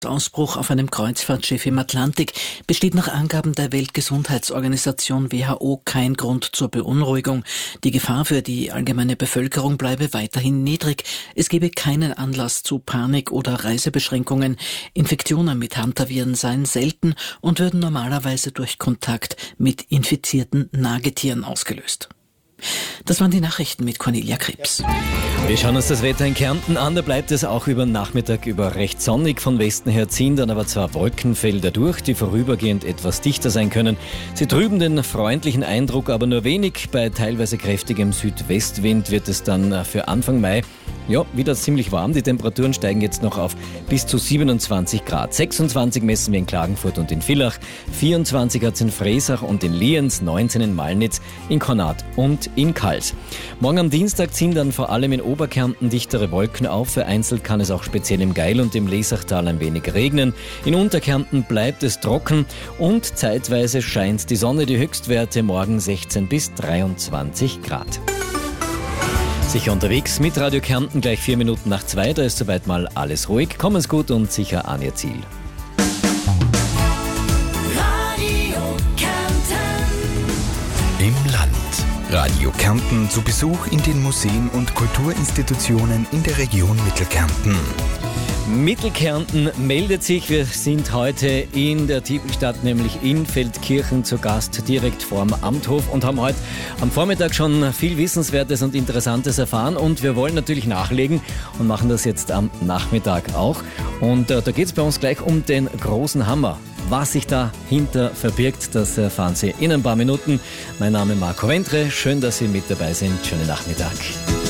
Ausbruch auf einem Kreuzfahrtschiff im Atlantik besteht nach Angaben der Weltgesundheitsorganisation WHO kein Grund zur Beunruhigung. Die Gefahr für die allgemeine Bevölkerung bleibe weiterhin niedrig. Es gebe keinen Anlass zu Panik oder Reisebeschränkungen. Infektionen mit Hantaviren seien selten und würden normalerweise durch Kontakt mit infizierten Nagetieren ausgelöst. Das waren die Nachrichten mit Cornelia Krebs. Wir schauen uns das Wetter in Kärnten an. Da bleibt es auch über den Nachmittag über recht sonnig. Von Westen her ziehen dann aber zwar Wolkenfelder durch, die vorübergehend etwas dichter sein können. Sie trüben den freundlichen Eindruck aber nur wenig. Bei teilweise kräftigem Südwestwind wird es dann für Anfang Mai wieder ziemlich warm. Die Temperaturen steigen jetzt noch auf bis zu 27 Grad. 26 messen wir in Klagenfurt und in Villach, 24 hat es in Fresach und in Lienz, 19 in Malnitz, in Konrad und in Kals. Morgen am Dienstag ziehen dann vor allem in Oberkärnten dichtere Wolken auf. Vereinzelt kann es auch speziell im Geil und im Lesachtal ein wenig regnen. In Unterkärnten bleibt es trocken und zeitweise scheint die Sonne. Die Höchstwerte morgen 16 bis 23 Grad. Sicher unterwegs mit Radio Kärnten, gleich 4 Minuten nach 2, da ist soweit mal alles ruhig. Kommen's gut und sicher an Ihr Ziel. Radio Kärnten. Im Land. Radio Kärnten zu Besuch in den Museen und Kulturinstitutionen in der Region Mittelkärnten. Mittelkärnten meldet sich. Wir sind heute in der Tiefenstadt, nämlich in Feldkirchen, zu Gast direkt vorm Amthof und haben heute am Vormittag schon viel Wissenswertes und Interessantes erfahren und wir wollen natürlich nachlegen und machen das jetzt am Nachmittag auch. Und da geht es bei uns gleich um den großen Hammer. Was sich dahinter verbirgt, das erfahren Sie in ein paar Minuten. Mein Name ist Marco Wentre. Schön, dass Sie mit dabei sind. Schönen Nachmittag.